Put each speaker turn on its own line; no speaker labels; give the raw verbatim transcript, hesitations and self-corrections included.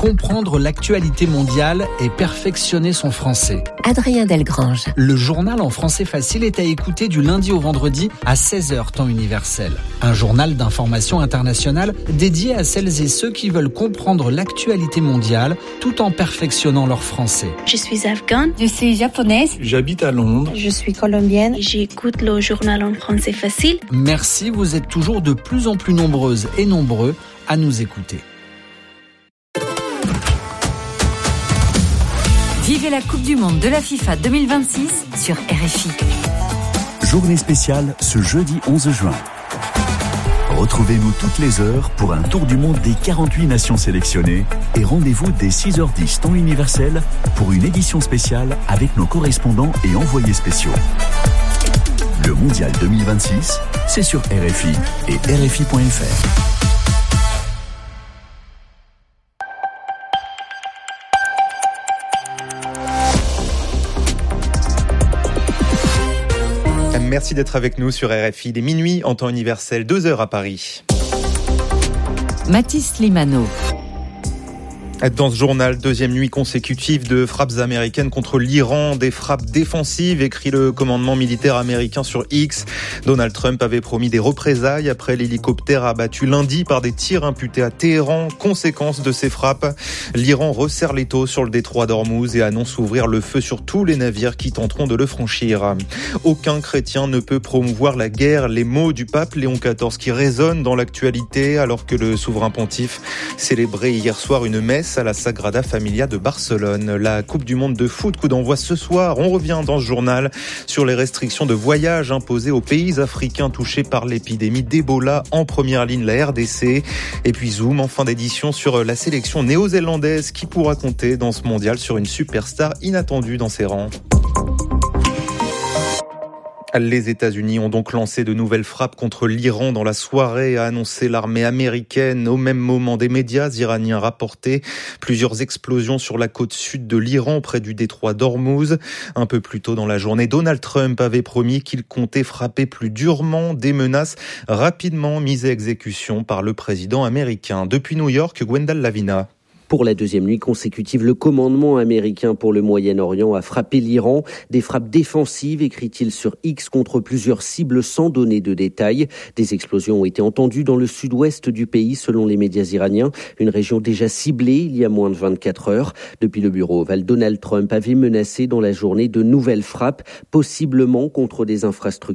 comprendre l'actualité mondiale et perfectionner son français.
Adrien Delgrange.
Le journal en français facile est à écouter du lundi au vendredi à seize heures temps universel. Un journal d'information internationale dédié à celles et ceux qui veulent comprendre l'actualité mondiale tout en perfectionnant leur français.
Je suis afghane.
Je suis japonaise.
J'habite à Londres.
Je suis colombienne.
J'écoute le journal en français facile.
Merci, vous êtes toujours de plus en plus nombreuses et nombreux à nous écouter.
Vivez la Coupe du Monde de la FIFA deux mille vingt-six sur R F I.
Journée spéciale ce jeudi onze juin. Retrouvez-nous toutes les heures pour un tour du monde des quarante-huit nations sélectionnées et rendez-vous dès six heures dix temps universel pour une édition spéciale avec nos correspondants et envoyés spéciaux. Le Mondial deux mille vingt-six, c'est sur R F I et R F I point F R.
Merci d'être avec nous sur R F I. Il est minuit en temps universel, deux heures à Paris.
Mathis Limano.
Dans ce journal, deuxième nuit consécutive de frappes américaines contre l'Iran, des frappes défensives, écrit le commandement militaire américain sur X. Donald Trump avait promis des représailles après l'hélicoptère abattu lundi par des tirs imputés à Téhéran. Conséquence de ces frappes, l'Iran resserre l'étau sur le détroit d'Ormuz et annonce ouvrir le feu sur tous les navires qui tenteront de le franchir. Aucun chrétien ne peut promouvoir la guerre. Les mots du pape Léon quatorze qui résonnent dans l'actualité alors que le souverain pontife célébrait hier soir une messe à la Sagrada Familia de Barcelone. La Coupe du Monde de foot, coup d'envoi ce soir. On revient dans ce journal sur les restrictions de voyage imposées aux pays africains touchés par l'épidémie d'Ebola. En première ligne, la R D C. Et puis zoom en fin d'édition sur la sélection néo-zélandaise qui pourra compter dans ce mondial sur une superstar inattendue dans ses rangs. Les États-Unis ont donc lancé de nouvelles frappes contre l'Iran dans la soirée, a annoncé l'armée américaine. Au même moment, des médias iraniens rapportaient plusieurs explosions sur la côte sud de l'Iran, près du détroit d'Ormuz. Un peu plus tôt dans la journée, Donald Trump avait promis qu'il comptait frapper plus durement, des menaces rapidement mises à exécution par le président américain. Depuis New York, Gwendal Lavina.
Pour la deuxième nuit consécutive, le commandement américain pour le Moyen-Orient a frappé l'Iran. Des frappes défensives, écrit-il sur X, contre plusieurs cibles sans donner de détails. Des explosions ont été entendues dans le sud-ouest du pays, selon les médias iraniens. Une région déjà ciblée il y a moins de vingt-quatre heures. Depuis le bureau ovale, Donald Trump avait menacé dans la journée de nouvelles frappes, possiblement contre des infrastructures